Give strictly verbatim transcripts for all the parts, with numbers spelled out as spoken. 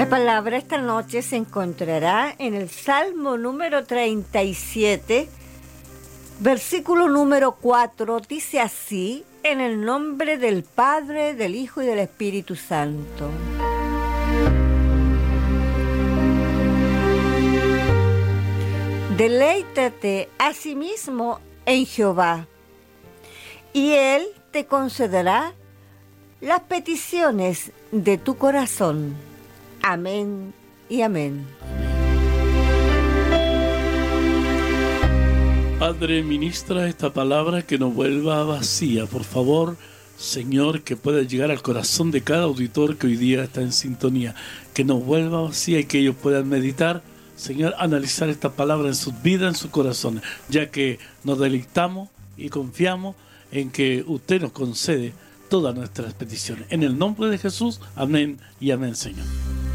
La palabra esta noche se encontrará en el Salmo número treinta y siete, versículo número cuatro, dice así: en el nombre del Padre, del Hijo y del Espíritu Santo. Deleítate asimismo en Jehová, y Él te concederá las peticiones de tu corazón. Amén y amén. Padre, ministra esta palabra que no vuelva vacía, por favor, Señor, que pueda llegar al corazón de cada auditor que hoy día está en sintonía, que no vuelva vacía y que ellos puedan meditar, Señor, analizar esta palabra en sus vidas, en sus corazones, ya que nos deleitamos y confiamos en que usted nos concede todas nuestras peticiones. En el nombre de Jesús, amén y amén, Señor.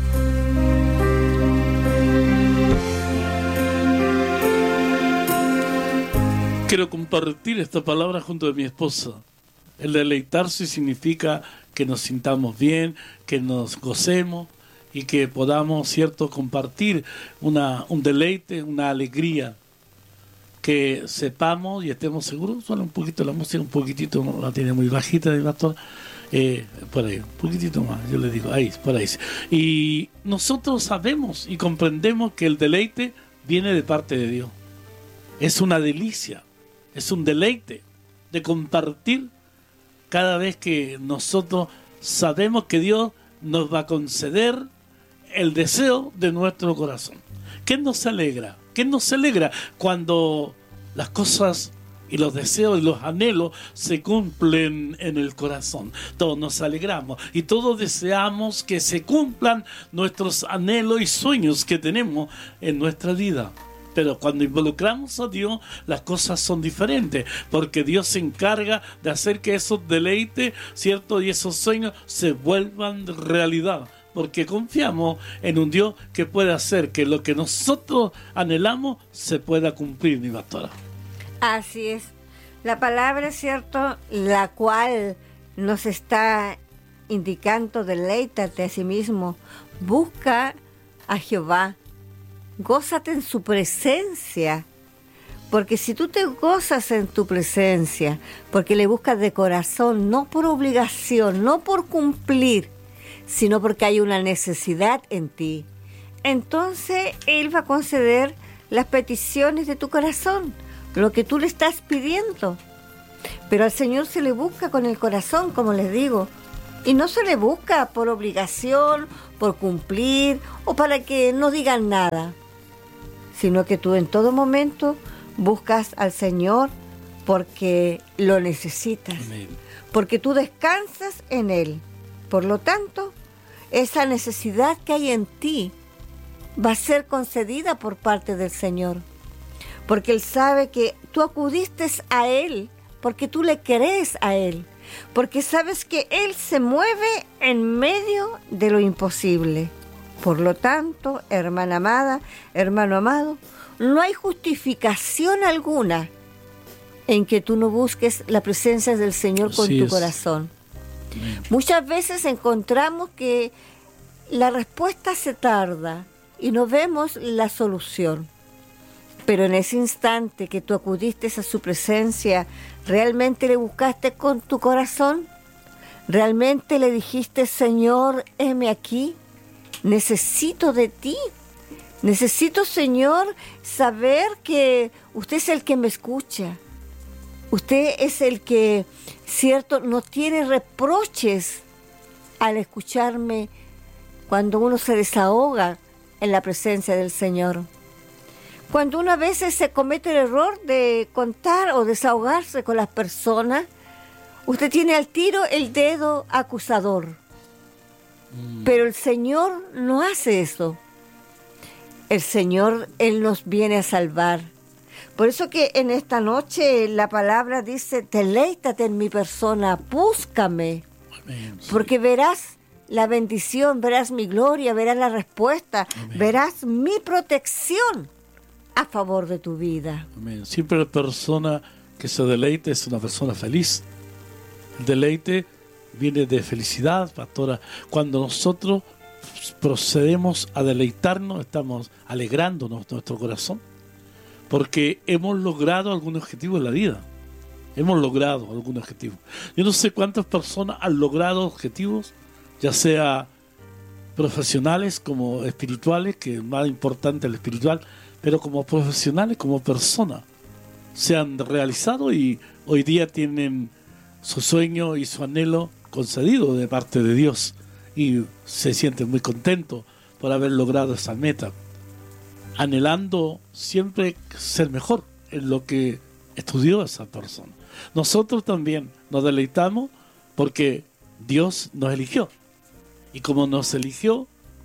Quiero compartir esta palabra junto a mi esposa. El deleitarse significa que nos sintamos bien, que nos gocemos y que podamos, cierto, compartir una, un deleite, una alegría, que sepamos y estemos seguros. Suena un poquito la música, un poquitito, no la tiene muy bajita mi pastor, eh, por ahí, un poquitito más, yo le digo, ahí, por ahí. Y nosotros sabemos y comprendemos que el deleite viene de parte de Dios. Es una delicia, es un deleite de compartir cada vez que nosotros sabemos que Dios nos va a conceder el deseo de nuestro corazón. ¿Qué nos alegra? ¿Qué nos alegra cuando las cosas y los deseos y los anhelos se cumplen en el corazón? Todos nos alegramos y todos deseamos que se cumplan nuestros anhelos y sueños que tenemos en nuestra vida. Pero cuando involucramos a Dios, las cosas son diferentes, porque Dios se encarga de hacer que esos deleites, ¿cierto?, y esos sueños se vuelvan realidad, porque confiamos en un Dios que puede hacer que lo que nosotros anhelamos se pueda cumplir, mi pastora. Así es. La palabra, ¿cierto?, la cual nos está indicando, deleítate a sí mismo, busca a Jehová, gózate en su presencia, porque si tú te gozas en tu presencia, porque le buscas de corazón, no por obligación, no por cumplir, sino porque hay una necesidad en ti, entonces Él va a conceder las peticiones de tu corazón, lo que tú le estás pidiendo. Pero al Señor se le busca con el corazón, como les digo, y no se le busca por obligación, por cumplir o para que no digan nada, sino que tú en todo momento buscas al Señor porque lo necesitas. Amén. Porque tú descansas en Él. Por lo tanto, esa necesidad que hay en ti va a ser concedida por parte del Señor, porque Él sabe que tú acudiste a Él, porque tú le crees a Él, porque sabes que Él se mueve en medio de lo imposible. Por lo tanto, hermana amada, hermano amado, no hay justificación alguna en que tú no busques la presencia del Señor con tu corazón. Bien. Muchas veces encontramos que la respuesta se tarda y no vemos la solución. Pero en ese instante que tú acudiste a su presencia, ¿realmente le buscaste con tu corazón? ¿Realmente le dijiste, Señor, heme aquí? Necesito de ti. Necesito, Señor, saber que usted es el que me escucha. Usted es el que, cierto, no tiene reproches al escucharme cuando uno se desahoga en la presencia del Señor. Cuando uno a veces se comete el error de contar o desahogarse con las personas, usted tiene al tiro el dedo acusador. Mm. Pero el Señor no hace eso. El Señor, Él nos viene a salvar. Por eso que en esta noche la palabra dice, deleítate en mi persona, búscame. Amén, sí. Porque verás la bendición, verás mi gloria, verás la respuesta, amén, verás mi protección a favor de tu vida. Amén. Siempre la persona que se deleite es una persona feliz. El deleite viene de felicidad, pastora. Cuando nosotros procedemos a deleitarnos, estamos alegrándonos nuestro corazón, porque hemos logrado algún objetivo en la vida. Hemos logrado algún objetivo. Yo no sé cuántas personas han logrado objetivos, ya sea profesionales como espirituales, que es más importante el espiritual, pero como profesionales, como personas, se han realizado y hoy día tienen su sueño y su anhelo concedido de parte de Dios y se sienten muy contentos por haber logrado esa meta, anhelando siempre ser mejor en lo que estudió esa persona. Nosotros también nos deleitamos porque Dios nos eligió. Y como nos eligió,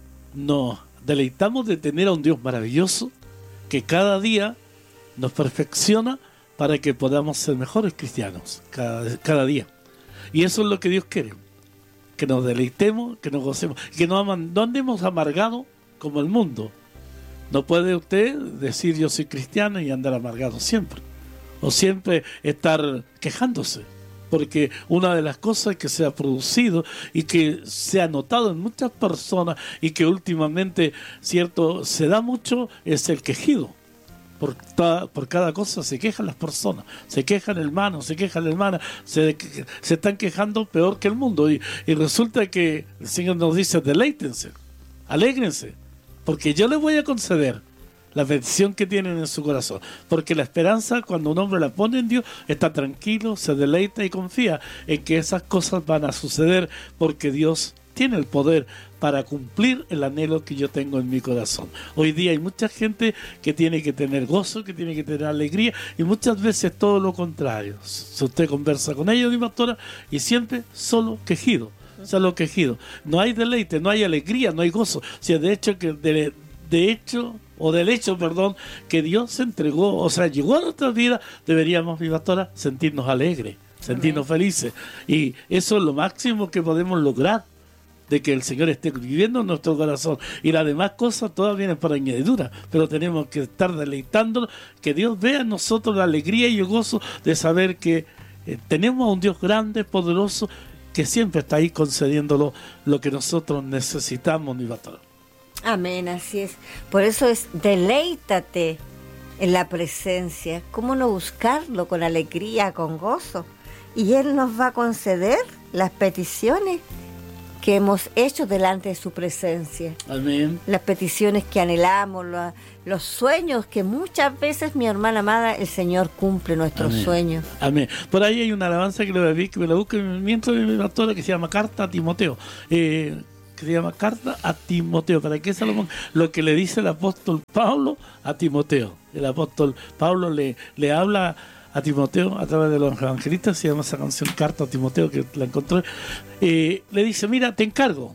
nos deleitamos de tener a un Dios maravilloso que cada día nos perfecciona para que podamos ser mejores cristianos, cada, cada día. Y eso es lo que Dios quiere, que nos deleitemos, que nos gocemos, que no, no andemos amargados como el mundo. No puede usted decir yo soy cristiano y andar amargado siempre, o siempre estar quejándose. Porque una de las cosas que se ha producido y que se ha notado en muchas personas y que últimamente, cierto, se da mucho, es el quejido. Por, ta, por cada cosa se quejan las personas, se quejan hermanos, se quejan hermanas, se, se están quejando peor que el mundo. Y, y resulta que el Señor nos dice, deleítense, alégrense, porque yo les voy a conceder la bendición que tienen en su corazón, porque la esperanza, cuando un hombre la pone en Dios, está tranquilo, se deleita y confía en que esas cosas van a suceder, porque Dios tiene el poder para cumplir el anhelo que yo tengo en mi corazón. Hoy día hay mucha gente que tiene que tener gozo, que tiene que tener alegría, y muchas veces todo lo contrario. Si usted conversa con ellos, mi pastora, y siempre solo quejido, solo quejido. No hay deleite, no hay alegría, no hay gozo. O sea, de hecho que de, de hecho o del hecho, perdón, que Dios se entregó, o sea, llegó a nuestra vida, deberíamos, mi pastora, sentirnos alegres, sentirnos Amén. Felices. Y eso es lo máximo que podemos lograr, de que el Señor esté viviendo en nuestro corazón. Y las demás cosas todas vienen por añadidura, pero tenemos que estar deleitándonos, que Dios vea en nosotros la alegría y el gozo de saber que eh, tenemos a un Dios grande, poderoso, que siempre está ahí concediéndolo lo que nosotros necesitamos, mi pastora. Amén, así es. Por eso es deleítate en la presencia. ¿Cómo no buscarlo con alegría, con gozo? Y Él nos va a conceder las peticiones que hemos hecho delante de su presencia. Amén. Las peticiones que anhelamos, los, los sueños que muchas veces, mi hermana amada, el Señor cumple nuestros Amén. Sueños. Amén. Por ahí hay una alabanza que, lo vi, que me la busco mientras mi pastora, que se llama Carta a Timoteo. Eh... que se llama Carta a Timoteo. ¿Para qué, Salomón? Lo que le dice el apóstol Pablo a Timoteo. El apóstol Pablo le, le habla a Timoteo a través de los evangelistas, se llama esa canción Carta a Timoteo, que la encontré. Eh, le dice, mira, te encargo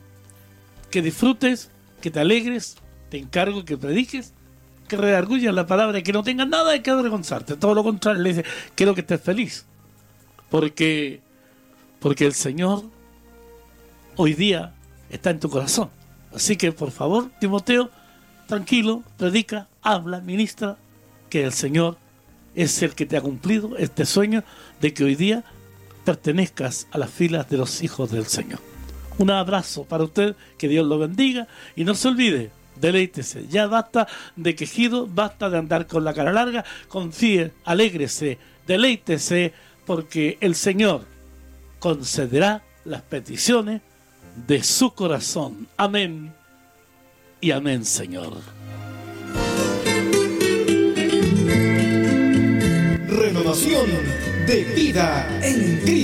que disfrutes, que te alegres, te encargo que prediques, que redargullas la palabra y que no tengas nada de que avergonzarte. Todo lo contrario, le dice, quiero que estés feliz. Porque, porque el Señor hoy día está en tu corazón. Así que, por favor, Timoteo, tranquilo, predica, habla, ministra, que el Señor es el que te ha cumplido este sueño de que hoy día pertenezcas a las filas de los hijos del Señor. Un abrazo para usted, que Dios lo bendiga, y no se olvide, deleítese. Ya basta de quejido, basta de andar con la cara larga, confíe, alégrese, deleítese, porque el Señor concederá las peticiones de su corazón. Amén y amén, Señor. Renovación de vida en Cristo.